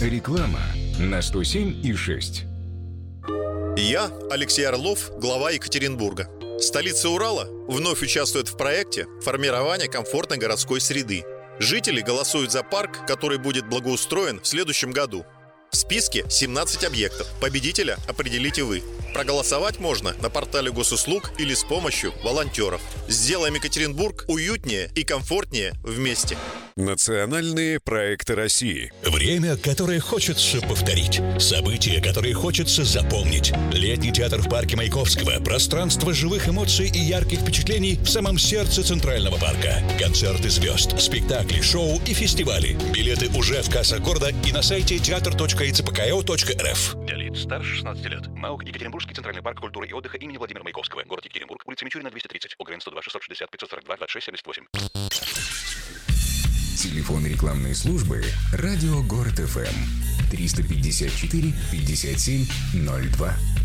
Реклама на 107,6. Я, Алексей Орлов, глава Екатеринбурга. Столица Урала вновь участвует в проекте формирования комфортной городской среды. Жители голосуют за парк, который будет благоустроен в следующем году. В списке 17 объектов. Победителя определите вы. Проголосовать можно на портале госуслуг или с помощью волонтеров. Сделаем Екатеринбург уютнее и комфортнее вместе. Национальные проекты России. Время, которое хочется повторить. События, которые хочется запомнить. Летний театр в парке Маяковского. Пространство живых эмоций и ярких впечатлений в самом сердце Центрального парка. Концерты звезд, спектакли, шоу и фестивали. Билеты уже в кассах города и на сайте театр.ицпко.рф. Для лиц старше 16 лет. МАУК Екатеринбургский Центральный парк культуры и отдыха имени Владимира Маяковского. Город Екатеринбург. Улица Мичурина, 230. ОГРН 102 660 542 26 78. Телефон рекламной службы «Радио Город ФМ» 354 57 02.